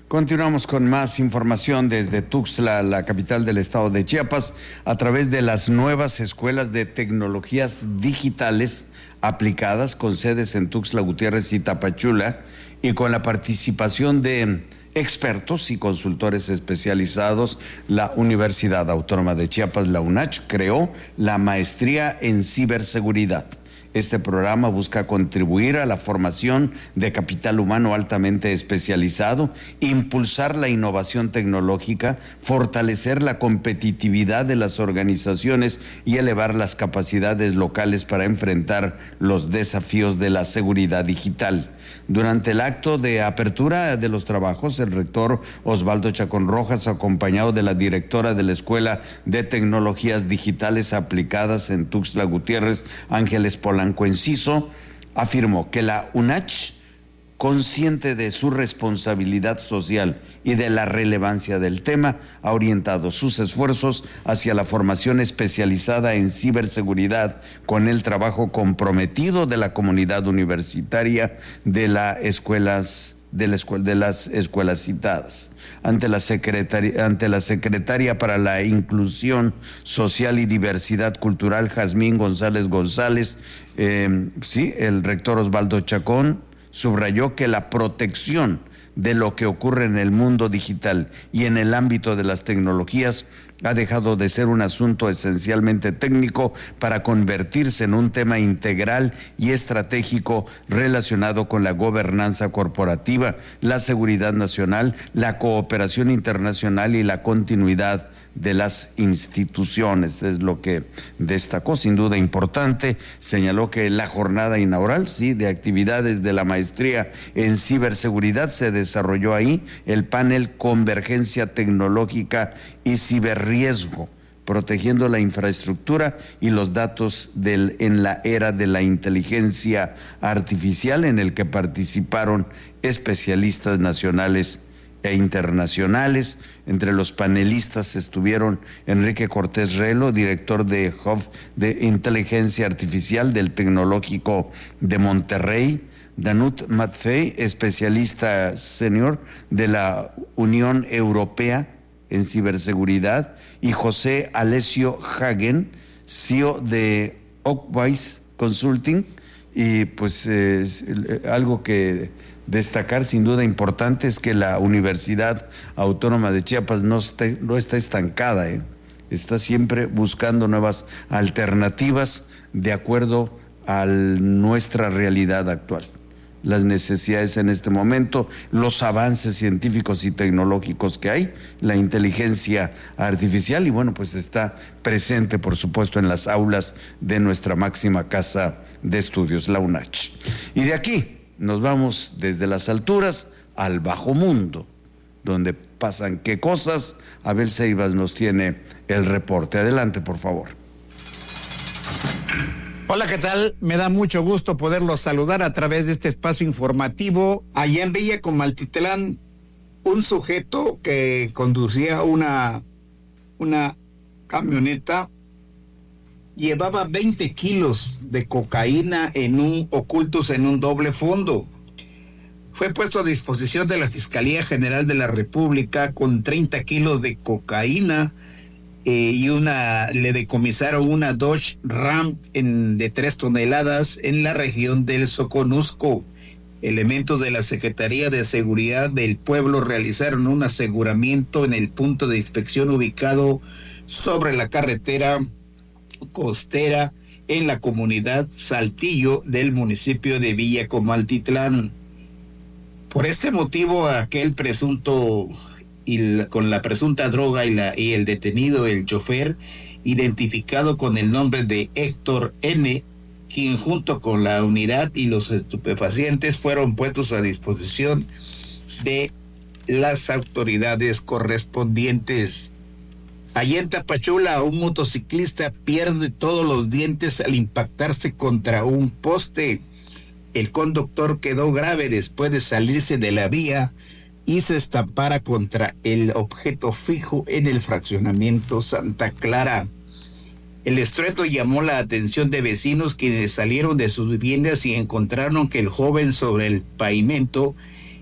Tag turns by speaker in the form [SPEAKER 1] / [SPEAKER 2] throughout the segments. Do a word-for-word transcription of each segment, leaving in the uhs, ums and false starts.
[SPEAKER 1] Continuamos con más información desde Tuxtla, la capital del estado de Chiapas, a través de las nuevas escuelas de tecnologías digitales aplicadas con sedes en Tuxtla Gutiérrez y Tapachula, y con la participación de expertos y consultores especializados. La Universidad Autónoma de Chiapas, la UNACH, creó la Maestría en Ciberseguridad. Este programa busca contribuir a la formación de capital humano altamente especializado, impulsar la innovación tecnológica, fortalecer la competitividad de las organizaciones y elevar las capacidades locales para enfrentar los desafíos de la seguridad digital. Durante el acto de apertura de los trabajos, el rector Osvaldo Chacón Rojas, acompañado de la directora de la Escuela de Tecnologías Digitales Aplicadas en Tuxtla Gutiérrez, Ángeles Polanco Enciso, afirmó que la UNACH, consciente de su responsabilidad social y de la relevancia del tema, ha orientado sus esfuerzos hacia la formación especializada en ciberseguridad, con el trabajo comprometido de la comunidad universitaria de las escuelas de, la escuela, de las escuelas citadas. Ante la secretaria, ante la secretaria para la Inclusión Social y Diversidad Cultural, Jazmín González González, eh, sí, el rector Osvaldo Chacón subrayó que la protección de lo que ocurre en el mundo digital y en el ámbito de las tecnologías ha dejado de ser un asunto esencialmente técnico para convertirse en un tema integral y estratégico relacionado con la gobernanza corporativa, la seguridad nacional, la cooperación internacional y la continuidad de las instituciones. Es lo que destacó, sin duda importante. Señaló que la jornada inaugural, sí, de actividades de la maestría en ciberseguridad se desarrolló ahí el panel Convergencia Tecnológica y Ciberriesgo, protegiendo la infraestructura y los datos del, en la era de la inteligencia artificial, en el que participaron especialistas nacionales e internacionales. Entre los panelistas estuvieron Enrique Cortés Relo, director de Hub de Inteligencia Artificial del Tecnológico de Monterrey; Danut Matfei, especialista senior de la Unión Europea en ciberseguridad; y José Alessio Hagen, C E O de Oakwise Consulting. Y pues eh, algo que destacar, sin duda importante, es que la Universidad Autónoma de Chiapas no está, no está estancada, ¿eh? Está siempre buscando nuevas alternativas de acuerdo a nuestra realidad actual, las necesidades en este momento, los avances científicos y tecnológicos que hay, la inteligencia artificial, y bueno, pues está presente, por supuesto, en las aulas de nuestra máxima casa de estudios, la UNACH. Y de aquí nos vamos desde las alturas al bajo mundo, donde pasan qué cosas. Abel Ceibas nos tiene el reporte. Adelante, por favor.
[SPEAKER 2] Hola, ¿qué tal? Me da mucho gusto poderlos saludar a través de este espacio informativo. Allá en Villa Comaltitlán, un sujeto que conducía una, una camioneta llevaba veinte kilos de cocaína en un ocultos en un doble fondo. Fue puesto a disposición de la Fiscalía General de la República con treinta kilos de cocaína eh, y una le decomisaron una Dodge Ram en, de tres toneladas en la región del Soconusco. Elementos de la Secretaría de Seguridad del Pueblo realizaron un aseguramiento en el punto de inspección ubicado sobre la carretera costera en la comunidad Saltillo del municipio de Villa Comaltitlán. Por este motivo, aquel presunto y la, con la presunta droga y, la, y el detenido, el chofer, identificado con el nombre de Héctor N., quien junto con la unidad y los estupefacientes fueron puestos a disposición de las autoridades correspondientes. Allí en Tapachula, un motociclista pierde todos los dientes al impactarse contra un poste. El conductor quedó grave después de salirse de la vía y se estampara contra el objeto fijo en el fraccionamiento Santa Clara. El estruendo llamó la atención de vecinos, quienes salieron de sus viviendas y encontraron que el joven sobre el pavimento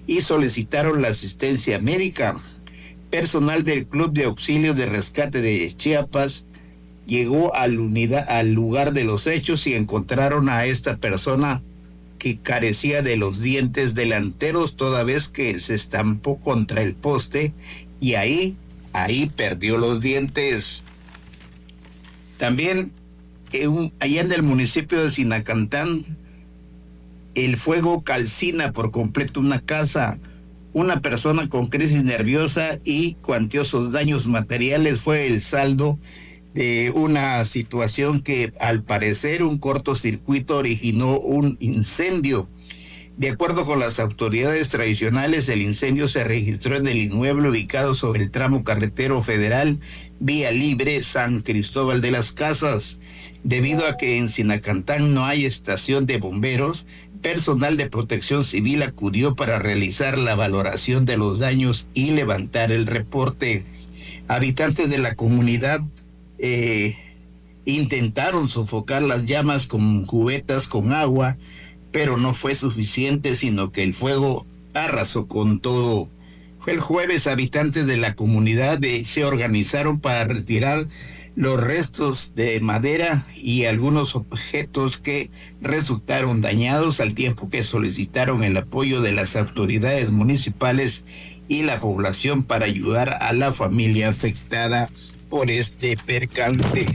[SPEAKER 2] y solicitaron la asistencia médica. Personal del Club de Auxilio de Rescate de Chiapas llegó al, unidad, al lugar de los hechos y encontraron a esta persona que carecía de los dientes delanteros, toda vez que se estampó contra el poste y ahí, ahí perdió los dientes. También eh, allá en el municipio de Sinacantán, el fuego calcina por completo una casa. Una persona con crisis nerviosa y cuantiosos daños materiales fue el saldo de una situación que al parecer un cortocircuito originó un incendio. De acuerdo con las autoridades tradicionales, el incendio se registró en el inmueble ubicado sobre el tramo carretero federal Vía Libre San Cristóbal de las Casas. Debido a que en Sinacantán no hay estación de bomberos, personal de protección civil acudió para realizar la valoración de los daños y levantar el reporte. Habitantes de la comunidad Eh, intentaron sofocar las llamas con cubetas con agua, pero no fue suficiente, sino que el fuego arrasó con todo. Fue el jueves, habitantes de la comunidad de, se organizaron para retirar los restos de madera y algunos objetos que resultaron dañados, al tiempo que solicitaron el apoyo de las autoridades municipales y la población para ayudar a la familia afectada por este percance.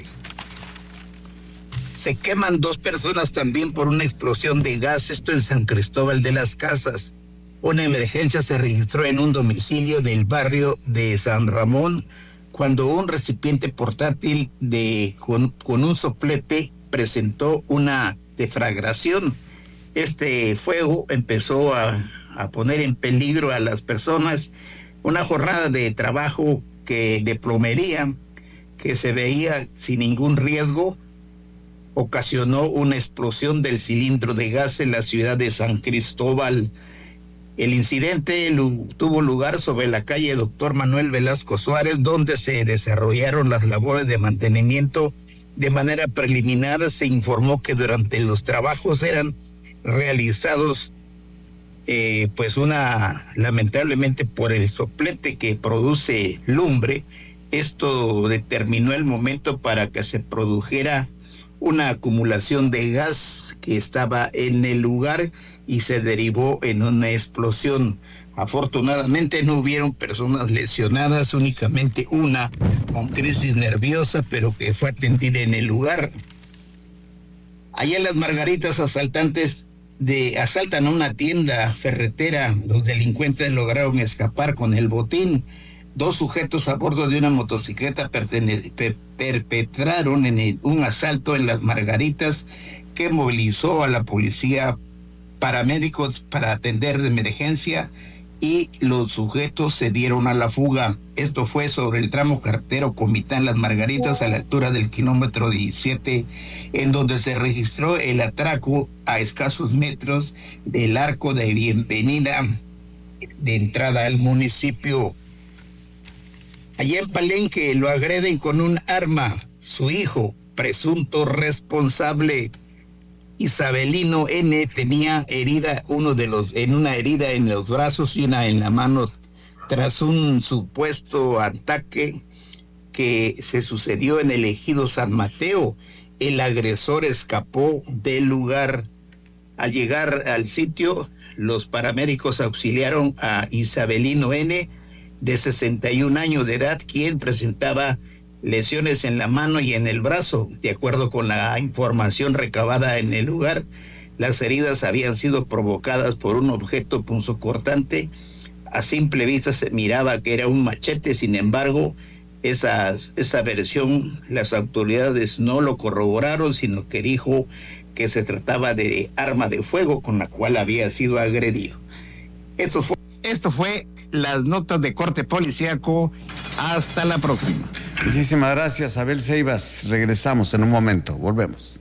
[SPEAKER 2] Se queman dos personas también por una explosión de gas, esto en San Cristóbal de las Casas. Una emergencia se registró en un domicilio del barrio de San Ramón, cuando un recipiente portátil de, con, con un soplete presentó una deflagración. Este fuego empezó a, a poner en peligro a las personas. Una jornada de trabajo que, de plomería que se veía sin ningún riesgo ocasionó una explosión del cilindro de gas en la ciudad de San Cristóbal. El incidente tuvo lugar sobre la calle Doctor Manuel Velasco Suárez, donde se desarrollaron las labores de mantenimiento. De manera preliminar se informó que durante los trabajos eran realizados eh, pues una, lamentablemente por el soplete que produce lumbre. Esto determinó el momento para que se produjera una acumulación de gas que estaba en el lugar y se derivó en una explosión. Afortunadamente no hubieron personas lesionadas, únicamente una con crisis nerviosa, pero que fue atendida en el lugar. Allá en Las Margaritas, asaltantes de asaltan a una tienda ferretera. Los delincuentes lograron escapar con el botín. Dos sujetos a bordo de una motocicleta pertene- pe- perpetraron en el, un asalto en Las Margaritas que movilizó a la policía, paramédicos para atender de emergencia, y los sujetos se dieron a la fuga. Esto fue sobre el tramo carretero Comitán Las Margaritas, a la altura del kilómetro diecisiete, en donde se registró el atraco a escasos metros del arco de bienvenida de entrada al municipio. Allá en Palenque lo agreden con un arma. Su hijo, presunto responsable, Isabelino N., tenía herida uno de los en una herida en los brazos y una en la mano tras un supuesto ataque que se sucedió en el ejido San Mateo. El agresor escapó del lugar. Al llegar al sitio, los paramédicos auxiliaron a Isabelino N., de sesenta y un años de edad, quien presentaba lesiones en la mano y en el brazo. De acuerdo con la información recabada en el lugar, las heridas habían sido provocadas por un objeto punzocortante. A simple vista se miraba que era un machete, sin embargo, esas, esa versión las autoridades no lo corroboraron, sino que dijo que se trataba de arma de fuego con la cual había sido agredido. Esto fue, esto fue las notas de corte policíaco. Hasta la próxima.
[SPEAKER 1] Muchísimas gracias, Abel Ceibas. Regresamos en un momento. Volvemos.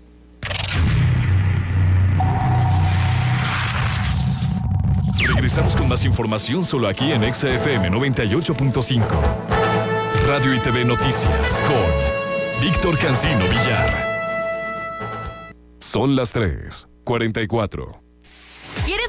[SPEAKER 3] Regresamos con más información solo aquí en Exa F M noventa y ocho punto cinco. Radio y T V Noticias con Víctor Cancino Villar. Son las tres cuarenta y cuatro.
[SPEAKER 4] ¿Quieres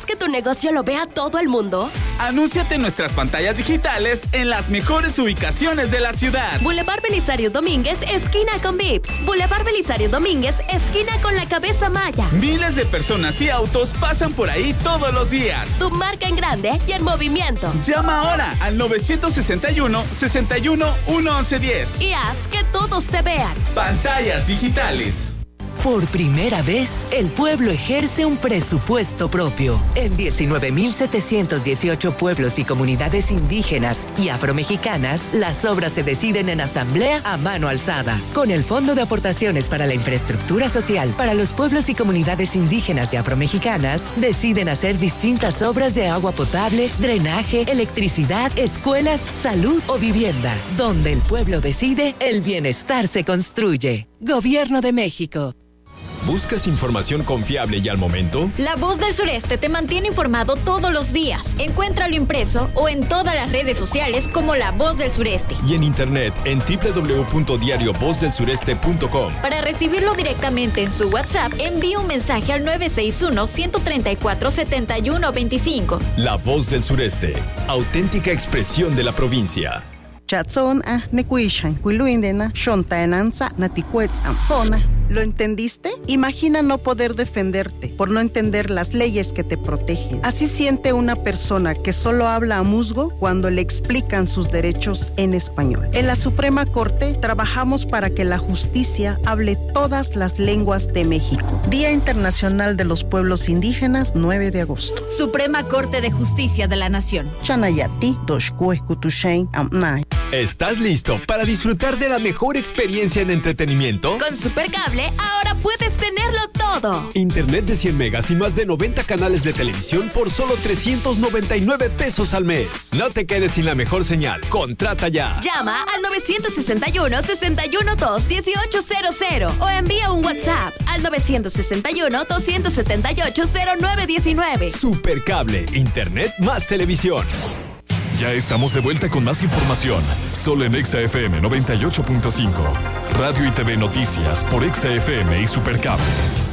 [SPEAKER 4] que tu negocio lo vea todo el mundo?
[SPEAKER 5] Anúnciate en nuestras pantallas digitales en las mejores ubicaciones de la ciudad.
[SPEAKER 4] Boulevard Belisario Domínguez, esquina con Vips. Boulevard Belisario Domínguez, esquina con la Cabeza Maya.
[SPEAKER 5] Miles de personas y autos pasan por ahí todos los días.
[SPEAKER 4] Tu marca en grande y en movimiento.
[SPEAKER 5] Llama ahora al nueve seis uno, seis uno, uno once diez.
[SPEAKER 4] Y haz que todos te vean.
[SPEAKER 5] Pantallas digitales.
[SPEAKER 6] Por primera vez, el pueblo ejerce un presupuesto propio. En diecinueve mil setecientos dieciocho pueblos y comunidades indígenas y afromexicanas, las obras se deciden en asamblea a mano alzada. Con el Fondo de Aportaciones para la Infraestructura Social para los pueblos y comunidades indígenas y afromexicanas, deciden hacer distintas obras de agua potable, drenaje, electricidad, escuelas, salud o vivienda. Donde el pueblo decide, el bienestar se construye. Gobierno de México.
[SPEAKER 7] ¿Buscas información confiable y al momento?
[SPEAKER 8] La Voz del Sureste te mantiene informado todos los días. Encuéntralo impreso o en todas las redes sociales como La Voz del Sureste.
[SPEAKER 7] Y en internet en doble u doble u doble u punto diario voz del sureste punto com.
[SPEAKER 8] Para recibirlo directamente en su WhatsApp, envía un mensaje al nueve seis uno, uno tres cuatro, siete uno dos cinco.
[SPEAKER 7] La Voz del Sureste, auténtica expresión de la provincia.
[SPEAKER 9] Chatson a nekuishan kuiluindena shontaenanza naticuetz ampona. ¿Lo entendiste? Imagina no poder defenderte por no entender las leyes que te protegen. Así siente una persona que solo habla a musgo cuando le explican sus derechos en español. En la Suprema Corte trabajamos para que la justicia hable todas las lenguas de México. Día Internacional de los Pueblos Indígenas, nueve de agosto.
[SPEAKER 8] Suprema Corte de Justicia de la Nación.
[SPEAKER 9] Chanayati, Doshkue, Kutushain, Amnay.
[SPEAKER 7] ¿Estás listo para disfrutar de la mejor experiencia en entretenimiento?
[SPEAKER 4] Con Supercable ahora puedes tenerlo todo.
[SPEAKER 7] Internet de cien megas y más de noventa canales de televisión por solo trescientos noventa y nueve pesos al mes. No te quedes sin la mejor señal. Contrata ya.
[SPEAKER 4] Llama al nueve seis uno, seis uno dos, uno ocho cero cero o envía un WhatsApp al nueve seis uno, dos siete ocho, cero nueve uno nueve.
[SPEAKER 7] Supercable, internet más televisión.
[SPEAKER 3] Ya estamos de vuelta con más información, solo en Exa F M noventa y ocho punto cinco. Radio y T V Noticias por Exa F M y Supercable.